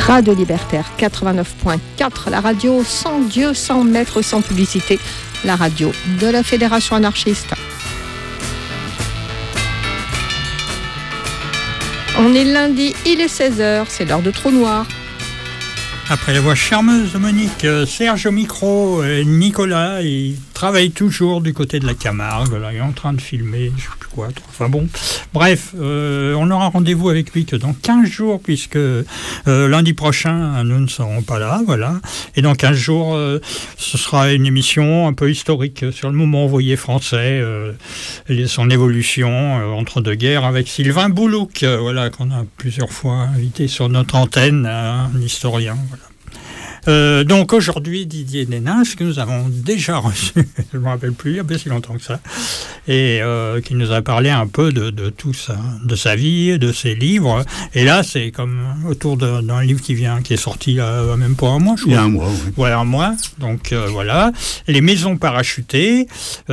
Radio Libertaire 89.4, la radio sans Dieu, sans maître, sans publicité, la radio de la Fédération anarchiste. On est lundi, il est 16h, c'est l'heure de Trou Noir. Après la voix charmeuse de Monique, Serge au micro, Nicolas, il travaille toujours du côté de la Camargue, là, il est en train de filmer, je sais plus quoi, enfin bon. Bref, on aura rendez-vous avec lui que dans 15 jours, puisque lundi prochain, nous ne serons pas là, voilà. Et dans 15 jours, ce sera une émission un peu historique sur le mouvement ouvrier français, et son évolution entre deux guerres, avec Sylvain Boulouk, voilà, qu'on a plusieurs fois invité sur notre antenne, un historien, voilà. Donc aujourd'hui, Didier Nénins, que nous avons déjà reçu, je ne me rappelle plus, il y a pas si longtemps que ça, et qui nous a parlé un peu de tout ça, de sa vie, de ses livres. Et là, c'est comme autour d'un livre qui est sorti même pas un mois, je crois. Il y a un mois, oui. Ouais, un mois. Donc voilà, Les Maisons parachutées,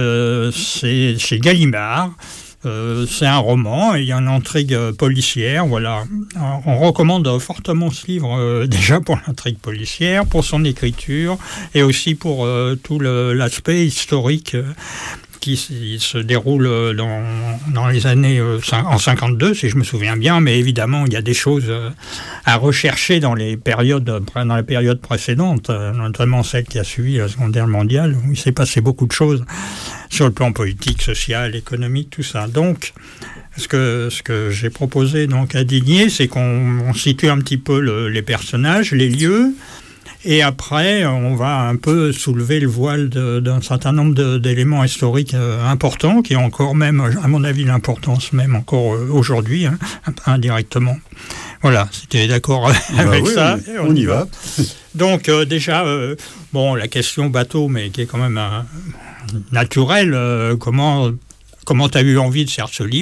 c'est chez Gallimard. C'est un roman, il y a une intrigue policière, voilà. On recommande fortement ce livre, déjà pour l'intrigue policière, pour son écriture, et aussi pour tout l'aspect historique qui se déroule dans les années en 52, si je me souviens bien, mais évidemment, il y a des choses à rechercher dans les périodes précédentes, notamment celle qui a suivi la Seconde Guerre mondiale, où il s'est passé beaucoup de choses sur le plan politique, social, économique, tout ça. Donc, ce que j'ai proposé donc à Didier, c'est qu'on situe un petit peu les personnages, les lieux, et après, on va un peu soulever le voile d'un certain nombre d'éléments historiques importants, qui ont encore même, à mon avis, l'importance même encore aujourd'hui, hein, indirectement. Voilà, si tu es d'accord avec ça. On y va. Donc déjà, la question bateau, mais qui est quand même naturelle, comment tu as eu envie de faire ce livre ?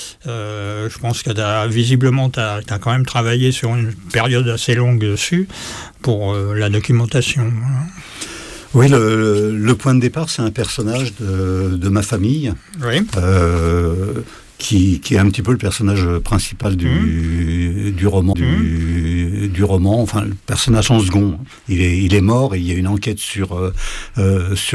Je pense que visiblement, tu as quand même travaillé sur une période assez longue dessus pour la documentation. Oui, le point de départ, c'est un personnage de ma famille, oui. Qui est un petit peu le personnage principal du roman. Du roman, enfin, le personnage en second. Il est mort et il y a une enquête sur